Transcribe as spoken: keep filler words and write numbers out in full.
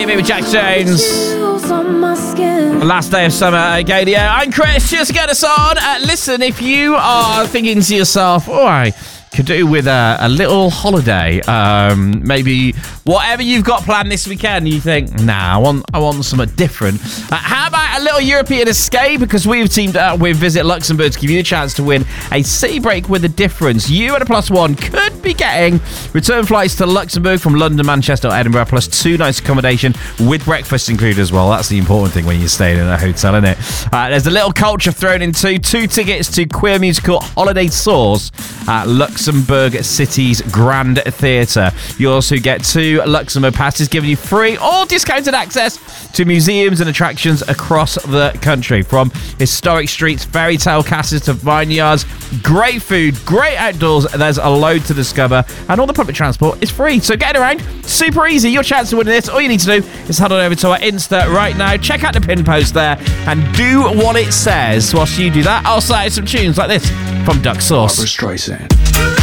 Save It with Jack Jones. Last day of summer at Gadio. I'm Chris, just get us on. Uh, listen, if you are thinking to yourself, oh, I could do with a, a little holiday, um, maybe whatever you've got planned this weekend, you think, nah, I want I want something different. Uh, how about a little European escape? Because we've teamed up with Visit Luxembourg to give you a chance to win a city break with a difference. You at a plus one could be getting return flights to Luxembourg from London, Manchester, or Edinburgh, plus two nights accommodation with breakfast included as well. That's the important thing when you're staying in a hotel, isn't it? Uh, there's a little culture thrown into two tickets to queer musical Holiday Source at Luxembourg City's Grand Theatre. You also get two Luxembourg passes giving you free or discounted access to museums and attractions across the country. From historic streets, fairy tale castles to vineyards, great food, great outdoors. There's a load to discover and all the public transport is free. So getting around, super easy. Your chance to win this. All you need to do is head on over to our Insta right now. Check out the pin post there and do what it says. Whilst you do that, I'll say some tunes like this from Duck Sauce. Barbra Streisand.